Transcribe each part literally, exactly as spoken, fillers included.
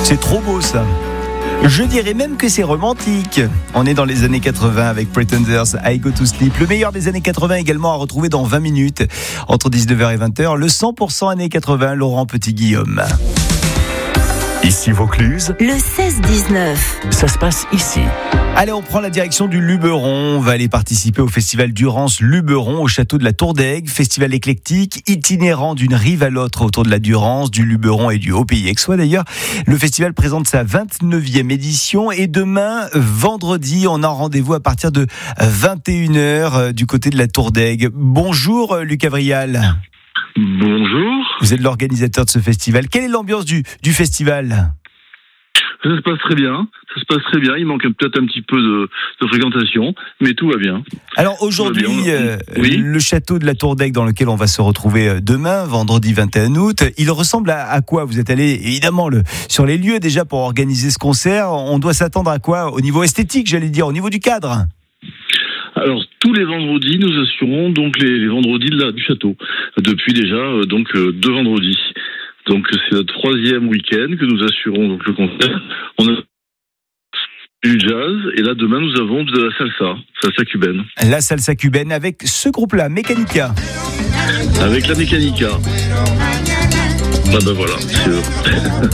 C'est trop beau ça. Je dirais même que c'est romantique. On est dans les années quatre-vingts avec Pretenders, I Go To Sleep. Le meilleur des années quatre-vingts également à retrouver dans vingt minutes. Entre dix-neuf heures et vingt heures, le cent pour cent années quatre-vingts, Laurent Petit-Guillaume. Ici Vaucluse, le seize dix-neuf. Ça se passe ici. Allez, on prend la direction du Luberon. On va aller participer au festival Durance Luberon au château de la Tour d'Aigle. Festival éclectique, itinérant d'une rive à l'autre autour de la Durance, du Luberon et du Haut-Pays aixois d'ailleurs. Le festival présente sa vingt-neuvième édition et demain, vendredi, on a rendez-vous à partir de vingt et une heures du côté de la Tour d'Aigle. Bonjour Luc Avrial. Bonjour. Vous êtes l'organisateur de ce festival. Quelle est l'ambiance du, du festival ? Ça se passe très bien, ça se passe très bien. Il manque peut-être un petit peu de, de fréquentation, mais tout va bien. Alors aujourd'hui, euh, oui. le château de la Tour d'Aigle dans lequel on va se retrouver demain, vendredi vingt et un août, il ressemble à, à quoi ? Vous êtes allé évidemment le, sur les lieux déjà pour organiser ce concert. On doit s'attendre à quoi au niveau esthétique, j'allais dire, au niveau du cadre ? Alors tous les vendredis, nous assurons donc les, les vendredis de la, du château depuis déjà euh, donc euh, deux vendredis. Donc c'est le troisième week-end que nous assurons donc le concert. On a du jazz et là demain nous avons de la salsa, salsa cubaine. La salsa cubaine avec ce groupe-là, Mécanica. Avec la Mécanica. Ah ben voilà, c'est eux.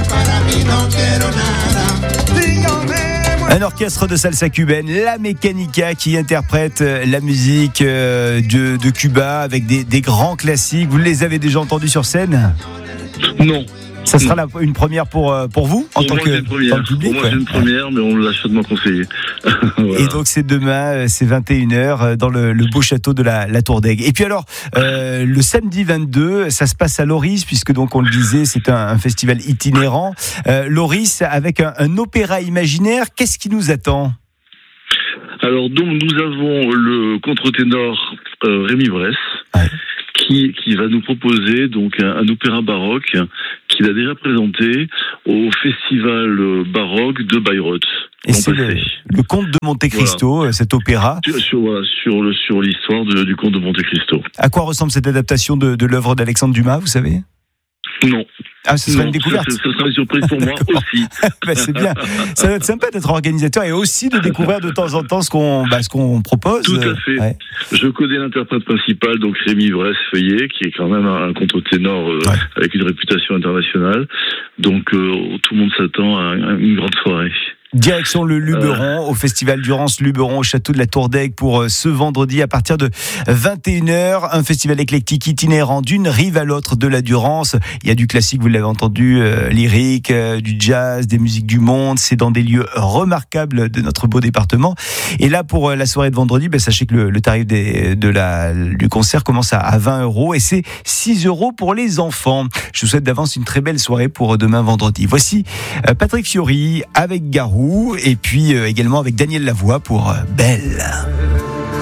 Un orchestre de salsa cubaine, la Mécanica, qui interprète la musique de, de Cuba avec des, des grands classiques. Vous les avez déjà entendus sur scène ? Non. Ça sera la, une première pour, pour vous, en pour tant moi, que c'est une première. dans le public. Pour moi, c'est une première, mais on l'a chaudement conseillé. Voilà. Et donc, c'est demain, c'est vingt et une heures, dans le, le beau château de la, la Tour d'Aigle. Et puis alors, euh, le samedi vingt-deux, ça se passe à Loris, puisque donc, on le disait, c'est un, un festival itinérant. Euh, Loris, avec un, un opéra imaginaire, qu'est-ce qui nous attend ? Alors, donc, nous avons le contre-ténor euh, Rémi Bress. Ouais. Qui, qui va nous proposer donc un, un opéra baroque qu'il a déjà présenté au festival baroque de Bayreuth. Et c'est le, le Comte de Monte Cristo, voilà. Cet opéra. Sur, sur, voilà, sur, le, sur l'histoire de, du Comte de Monte Cristo. À quoi ressemble cette adaptation de, de l'œuvre d'Alexandre Dumas, vous savez ? Non. Ah, ce sera non, une découverte. Ce sera une surprise pour moi aussi. Ben, c'est bien. Ça va être sympa d'être organisateur et aussi de découvrir de temps en temps ce qu'on, bah, ce qu'on propose. Tout à fait. Ouais. Je connais l'interprète principal, donc Rémi Bress-Feuillet, qui est quand même un, un contre-ténor euh, ouais. avec une réputation internationale. Donc, euh, tout le monde s'attend à une grande soirée. Direction le Luberon, euh... au festival Durance Luberon, au château de la Tour d'Aigle pour ce vendredi à partir de vingt et une heures. Un festival éclectique itinérant d'une rive à l'autre de la Durance. Il y a du classique, vous l'avez entendu, euh, lyrique, euh, du jazz, des musiques du monde. C'est dans des lieux remarquables de notre beau département. Et là, pour la soirée de vendredi, ben, sachez que le, le tarif des, de la, du concert commence à, à vingt euros et c'est six euros pour les enfants. Je vous souhaite d'avance une très belle soirée pour demain vendredi. Voici euh, Patrick Fiori avec Garou. Et puis euh, également avec Daniel Lavoie pour euh, Belle.